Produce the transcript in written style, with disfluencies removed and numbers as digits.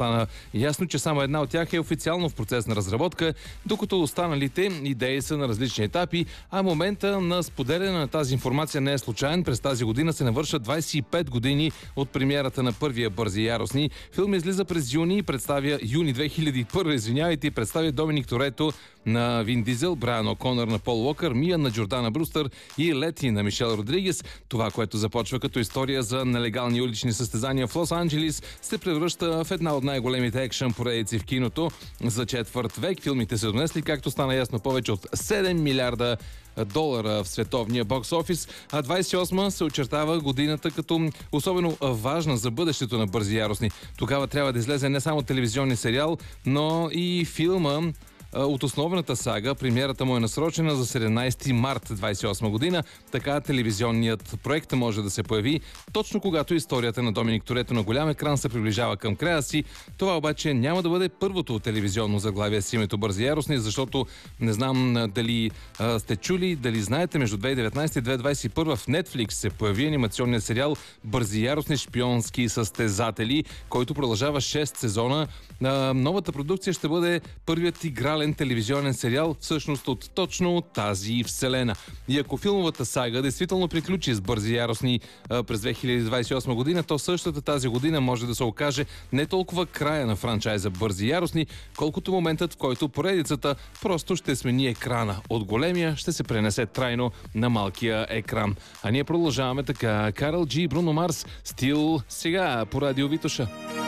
стана ясно, че само една от тях е официално в процес на разработка, докато останалите идеи са на различни етапи, а момента на споделяне на тази информация не е случайен. През тази година се навършат 25 години от премиерата на първия Бързи и яростни. Филм излиза през юни и представя юни 2001, представя Доминик Торето на Вин Дизел, Брайан О'Конър на Пол Уокър, Мия на Джордана Брюстър и Лети на Мишел Родригес. Това, което започва като история за нелегални улични състезания в Лос-Анджелис, се превръща в една от най-големите екшън поредици в киното. За четвърт век филмите се донесли, както стана ясно, повече от 7 милиарда долара в световния бокс офис, а 28-ма се очертава годината като особено важна за бъдещето на Бързи и яростни. Тогава трябва да излезе не само телевизионен сериал, но и филма от основната сага. Премиерата му е насрочена за 17 март 28 година. Така телевизионният проект може да се появи точно когато историята на Доминик Торето на голям екран се приближава към края си. Това обаче няма да бъде първото телевизионно заглавие с името Бързи и яростни, защото не знам дали сте чули, дали знаете, между 2019 и 2021 в Netflix се появи анимационният сериал Бързи и яростни шпионски състезатели, който продължава 6 сезона. Новата продукция ще бъде първият игрален телевизионен сериал всъщност от точно тази вселена. И ако филмовата сага действително приключи с Бързи и яростни през 2028 година, то същата тази година може да се окаже не толкова края на франчайза Бързи и яростни, колкото моментът, в който поредицата просто ще смени екрана. От големия ще се пренесе трайно на малкия екран. А ние продължаваме така. Карл Джи, Бруно Марс, Стил, сега по Радио Витоша.